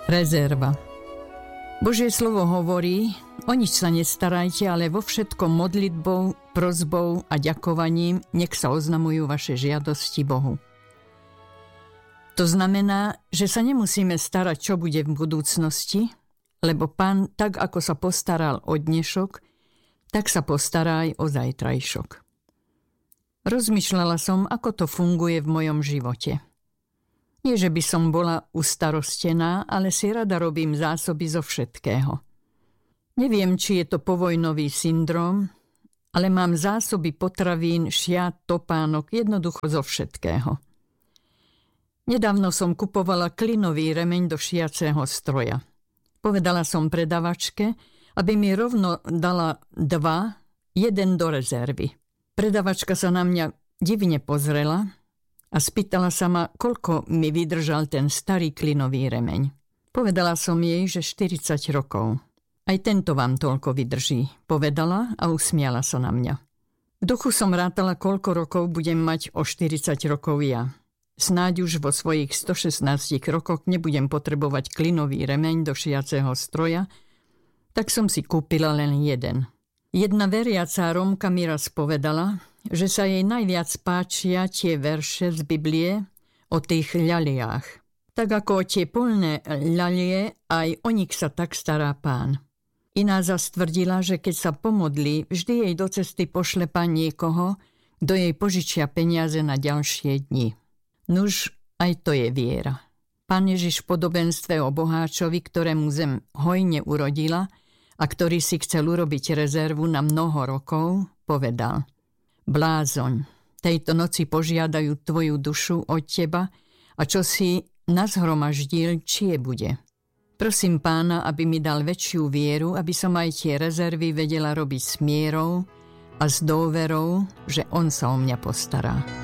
Rezerva. Božie slovo hovorí: o nič sa nestarajte, ale vo všetkom modlitbou, prosbou a ďakovaním nech sa oznamujú vaše žiadosti Bohu. To znamená, že sa nemusíme starať, čo bude v budúcnosti, lebo Pán, tak ako sa postaral o dnešok, tak sa postará aj o zajtrajšok. Rozmýšľala som, ako to funguje v mojom živote. Nie, že by som bola ustarostená, ale si rada robím zásoby zo všetkého. Neviem, či je to povojnový syndrom, ale mám zásoby potravín, šiat, topánok, jednoducho zo všetkého. Nedávno som kupovala klinový remeň do šiaceho stroja. Povedala som predavačke, aby mi rovno dala 2, 1 do rezervy. Predavačka sa na mňa divne pozrela a spýtala sa ma, koľko mi vydržal ten starý klinový remeň. Povedala som jej, že 40 rokov. Aj tento vám toľko vydrží, povedala a usmiala sa na mňa. V duchu som rátala, koľko rokov budem mať o 40 rokov ja. Snáď už vo svojich 116 rokoch nebudem potrebovať klinový remeň do šiaceho stroja, tak som si kúpila len jeden. Jedna veriaca Rómka mi raz povedala, že sa jej najviac páčia tie verše z Biblie o tých ľaliách. Tak ako o tie poľné ľalie, aj o nich sa tak stará Pán. Iná zas tvrdila, že keď sa pomodlí, vždy jej do cesty pošle Pán niekoho, kto jej požičia peniaze na ďalšie dni. Nuž, aj to je viera. Pán Ježiš v podobenstve o boháčovi, ktorému zem hojne urodila a ktorý si chcel urobiť rezervu na mnoho rokov, povedal: Blázoň, tejto noci požiadajú tvoju dušu od teba a čo si nazhromaždil, čie bude. Prosím Pána, aby mi dal väčšiu vieru, aby som aj tie rezervy vedela robiť s mierou a s dôverou, že on sa o mňa postará.